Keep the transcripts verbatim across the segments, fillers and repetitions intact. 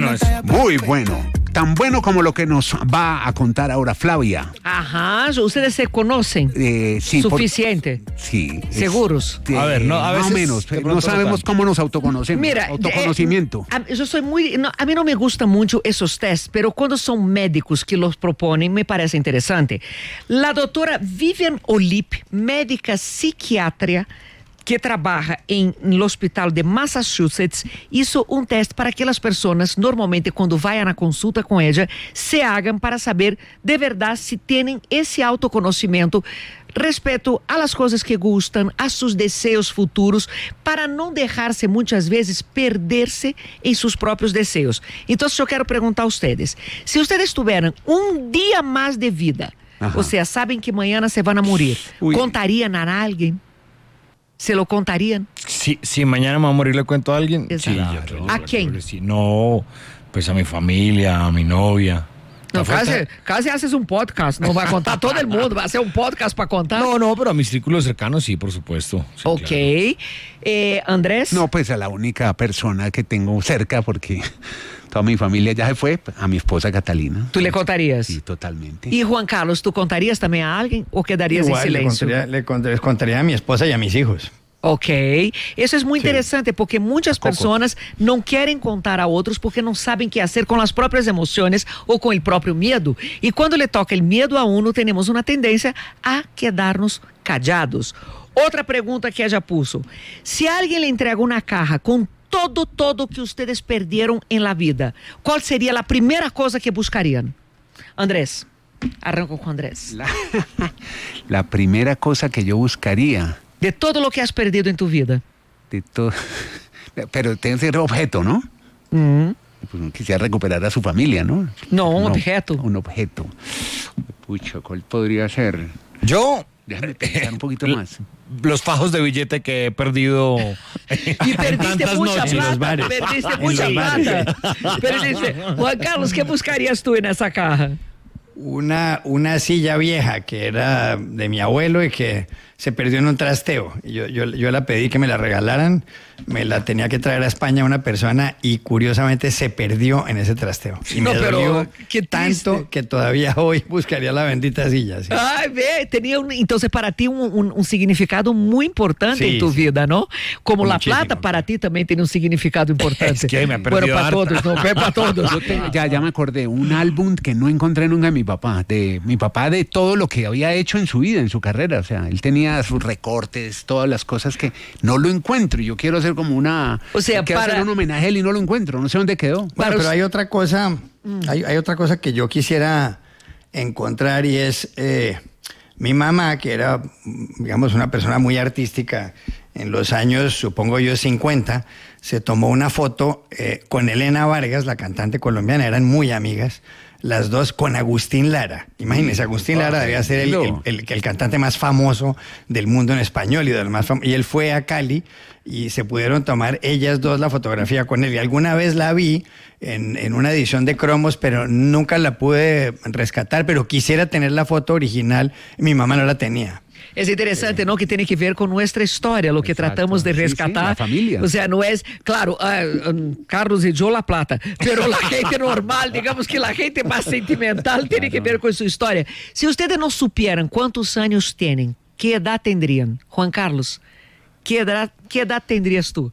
bueno es. Muy bueno. Tan bueno como lo que nos va a contar ahora Flavia. Ajá, ustedes se conocen. Eh, sí, Suficiente. Por, sí. Es, Seguros. Eh, a ver, no, a veces más o menos. No sabemos cómo nos autoconocemos. Mira, autoconocimiento. Eh, yo soy muy, no, a mí no me gustan mucho esos tests, pero cuando son médicos que los proponen me parece interesante. La doctora Vivian Olip, médica psiquiatra, que trabaja en el hospital de Massachusetts, hizo un test para que las personas, normalmente cuando vayan a consulta con ella, se hagan para saber de verdad si tienen ese autoconocimiento respecto a las cosas que gustan, a sus deseos futuros, para no dejarse muchas veces perderse en sus propios deseos. Entonces yo quiero preguntar a ustedes, si ustedes tuvieran un día más de vida, Ajá. o sea, saben que mañana se van a morir, Uy. ¿contarían a alguien? ¿Se lo contarían? Sí, si mañana me voy a morir, ¿le cuento a alguien? Exacto. Sí, yo creo, ¿A yo quién? creo que sí. No, pues a mi familia, a mi novia. No, casi, casi haces un podcast, no va a contar todo el mundo, va a ser un podcast para contar. No, no, pero a mis círculos cercanos sí, por supuesto. Sí, ok. Claro. Eh, ¿Andrés? No, pues a la única persona que tengo cerca, porque toda mi familia ya se fue, a mi esposa Catalina. ¿Tú le contarías? Sí, totalmente. ¿Y Juan Carlos, tú contarías también a alguien o quedarías Igual, en silencio? Le contaría, le contaría, les contaría a mi esposa y a mis hijos. Ok, eso es muy sí. interesante porque muchas personas no quieren contar a otros porque no saben qué hacer con las propias emociones o con el propio miedo. Y cuando le toca el miedo a uno, tenemos una tendencia a quedarnos callados. Otra pregunta que ella puso: si alguien le entrega una caja con todo, todo que ustedes perdieron en la vida, ¿cuál sería la primera cosa que buscarían? Andrés, arranco con Andrés. La, la primera cosa que yo buscaría... De todo lo que has perdido en tu vida. De todo. Pero tiene que ser objeto, ¿no? Mm. Pues no quisiera recuperar a su familia, ¿no? No, un no, objeto. Un objeto. Pucha, ¿cuál podría ser? Yo... Déjame pensar un poquito más. Los fajos de billete que he perdido. Y perdiste mucha plata. Perdiste mucha plata. Perdiste. Juan Carlos, ¿qué buscarías tú en esa caja? Una, una silla vieja que era de mi abuelo y que se perdió en un trasteo. Yo, yo, yo la pedí que me la regalaran, me la tenía que traer a España una persona y curiosamente se perdió en ese trasteo. Y no, me pero dolió qué tanto que todavía hoy buscaría la bendita silla. ¿Sí? Ay, ve, tenía un, entonces para ti un, un, un significado muy importante sí, en tu sí. vida, ¿no? Como Muchísimo. La plata para ti también tiene un significado importante. Es que me ha perdido bueno, para harta. Todos, no, para todos. Yo te, ya, ya me acordé, un álbum que no encontré nunca de mi papá, de mi papá de todo lo que había hecho en su vida, en su carrera. O sea, él tenía sus recortes, todas las cosas que no lo encuentro. Yo quiero hacer como una... O sea, quiero para... hacer un homenaje a él y no lo encuentro. No sé dónde quedó. Bueno, para pero usted... hay otra cosa, mm. hay, hay otra cosa que yo quisiera encontrar y es eh, mi mamá, que era, digamos, una persona muy artística en los años, supongo yo, cincuenta, se tomó una foto eh, con Elena Vargas, la cantante colombiana, eran muy amigas, las dos con Agustín Lara. Imagínense, Agustín Lara debía ser el, el, el, el cantante más famoso del mundo en español y, del más fam- y él fue a Cali y se pudieron tomar ellas dos la fotografía con él. Y alguna vez la vi en, en una edición de cromos, pero nunca la pude rescatar, pero quisiera tener la foto original. Mi mamá no la tenía. Es interesante, sí. ¿no? Que tiene que ver con nuestra historia, lo que Exacto. Tratamos de rescatar. Sí, sí, la familia. O sea, no es, claro, uh, um, Carlos y yo la plata, pero la gente normal, digamos que la gente más sentimental tiene que ver con su historia. Si ustedes no supieran cuántos años tienen, ¿qué edad tendrían? Juan Carlos, ¿qué edad, qué edad tendrías tú?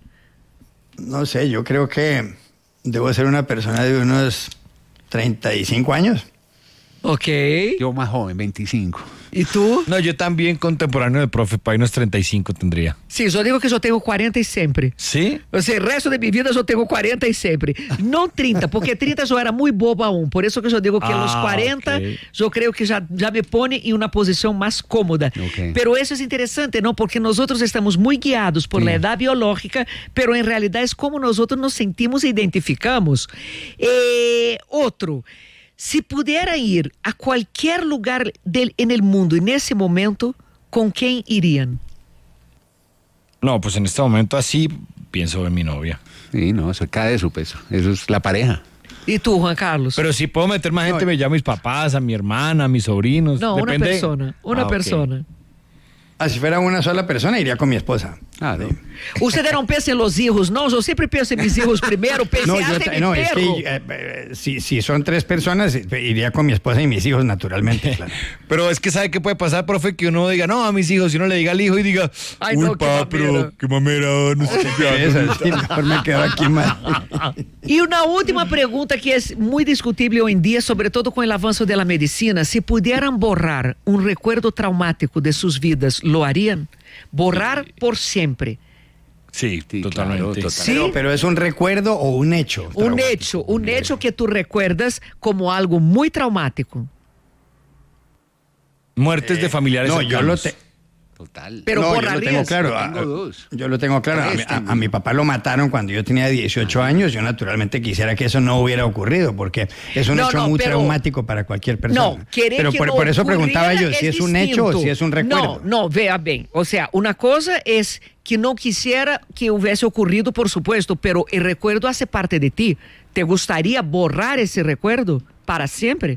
No sé, yo creo que debo ser una persona de unos treinta y cinco años. Ok. Yo más joven, veinticinco. ¿Y tú? No, yo también contemporáneo del profe, para unos treinta y cinco tendría. Sí, yo digo que yo tengo cuarenta y siempre. ¿Sí? O sea, el resto de mi vida yo tengo cuarenta y siempre. No treinta, porque treinta yo era muy boba aún. Por eso que yo digo que ah, a los cuarenta okay. yo creo que ya, ya me pone en una posición más cómoda. Okay. Pero eso es interesante, ¿no? Porque nosotros estamos muy guiados por sí. la edad biológica, pero en realidad es como nosotros nos sentimos e identificamos. Eh, otro... Si pudiera ir a cualquier lugar del, en el mundo en ese momento, ¿con quién irían? No, pues en este momento así pienso en mi novia. Sí, no, eso cae de su peso. Eso es la pareja. ¿Y tú, Juan Carlos? Pero si puedo meter más gente, no, me llamo a mis papás, a mi hermana, a mis sobrinos. No, Depende. una persona, una ah, persona. Okay. Así fuera una sola persona, iría con mi esposa. Claro. Sí. Ustedes não pensam em los hijos, não? Eu sempre penso em mis hijos primeiro, pensei No, yo, até ta- em no, mi es perro. que eh, eh, si, si son tres personas, eh, iría con mi esposa y mis hijos, naturalmente. Claro. Pero es que sabe qué puede pasar, profe, que uno diga, no, a mis hijos, y uno le diga al hijo y diga, Ay, uy, no, qué pa, mamera. pero qué mamera, no sé qué. Eso, sí, mejor me quedo aquí más. E uma última pergunta que é muito discutível hoje em dia, sobretudo com o avanço da medicina: se pudieran borrar um recuerdo traumático de suas vidas, ¿lo harían? Borrar por sempre. Sí, Sí, totalmente. claro, total. Sí. Pero, pero es un recuerdo o un hecho. Um traumático. hecho, um hecho que tu recuerdas como algo muito traumático. Muertes de familiares No, yo lo cercanos. te, Total. Pero no, yo lo borrarías. tengo claro. Yo tengo a- dos. Yo lo tengo claro. A, mi- Tres a- tengo. a mi papá lo mataron cuando yo tenía dieciocho años. Yo naturalmente quisiera que eso no hubiera ocurrido porque es un No, hecho no, muy pero- traumático para cualquier persona. No, querer pero que por, no por eso preguntaba ocurriera yo si es un distinto. hecho o si es un recuerdo. No, no, vea bem. O sea, una cosa es que no quisiera que hubiese ocurrido, por supuesto, pero el recuerdo hace parte de ti. ¿Te gustaría borrar ese recuerdo para siempre?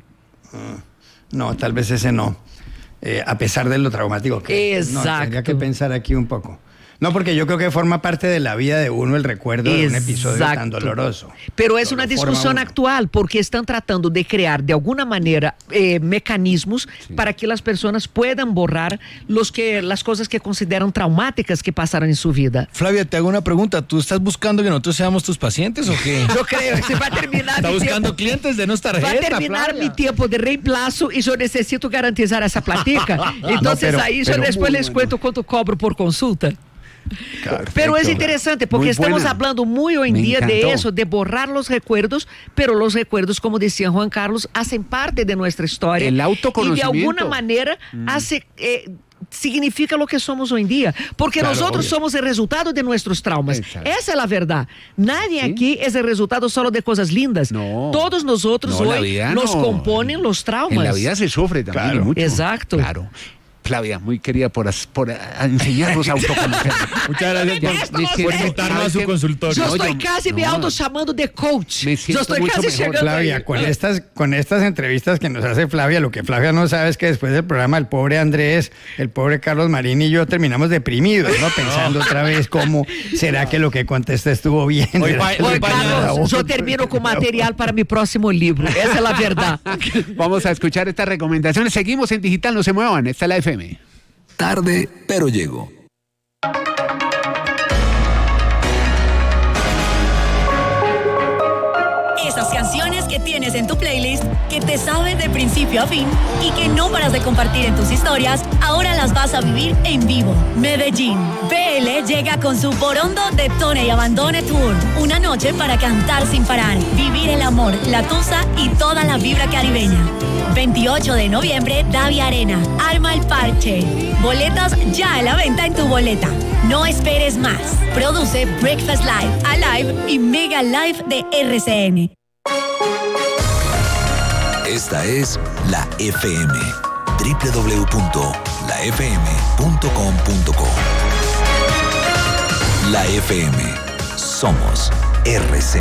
No, tal vez ese no. Eh, a pesar de lo traumático que es. No, Exacto. tendría que pensar aquí un poco. No, porque yo creo que forma parte de la vida de uno el recuerdo de un episodio tan Exacto. doloroso. Pero es Lo- una lo forma discusión uno. actual porque están tratando de crear de alguna manera eh, mecanismos para que las personas puedan borrar los que, las cosas que consideran traumáticas que pasaron en su vida. Flavia, te hago una pregunta. ¿Tú estás buscando que nosotros seamos tus pacientes o qué? Yo creo que se va a terminar ¿Está mi buscando tiempo. clientes de nuestra tarjeta, Va a terminar Flavia? mi tiempo de reemplazo y yo necesito garantizar esa platica. Entonces pero- ahí yo pero después muy les bueno. cuento cuánto cobro por consulta. Claro, Pero es perfecto. interesante porque Muy estamos buena. hablando muy hoy en Me día de encantó. eso, de borrar los recuerdos, pero los recuerdos, como decía Juan Carlos, hacen parte de nuestra historia. El Y de autoconocimiento. alguna manera hace... eh, significa lo que somos hoy en día, porque Claro, nosotros obvio. somos el resultado de nuestros traumas. Exacto. Esa es la verdad. Nadie Sí. aquí es el resultado solo de cosas lindas. No. Todos nosotros No, la hoy vida nos no. componen los traumas. En la vida se sufre también Claro. y mucho. Exacto. Claro. Flavia, muy querida por, as- por a- enseñarnos a autoconocer. Muchas gracias por, detesto por usted. invitarnos a su Yo consultorio. Yo No, estoy yo- casi me no. auto llamando de coach. Me Yo siento estoy mucho casi mejor, llegando Flavia, ahí. con estas, con estas entrevistas que nos hace Flavia, lo que Flavia no sabe es que después del programa el pobre Andrés, el pobre Carlos Marín y yo terminamos deprimidos, ¿no? Pensando otra vez cómo será que lo que contesté estuvo bien. Hoy ¿Será va- que lo hoy que va- era Carlos, otro? yo termino con material para mi próximo libro. Esa es la verdad. Vamos a escuchar estas recomendaciones. Seguimos en Digital, no se muevan. Esta es la F M. Tarde, pero llego. Esas canciones que tienes en tu playlist, que te saben de principio a fin y que no paras de compartir en tus historias, ahora las vas a vivir en vivo. Medellín. B L llega con su Porondo Detone y Abandone Tour. Una noche para cantar sin parar, vivir el amor, la tusa y toda la vibra caribeña. veintiocho de noviembre, Davia Arena. Arma el parche. Boletas ya a la venta en tu boleta. No esperes más. Produce Breakfast Live, Alive y Mega Live de R C N. Esta es la F M. doble u doble u doble u punto la f m punto com punto co. La F M. Somos R C N.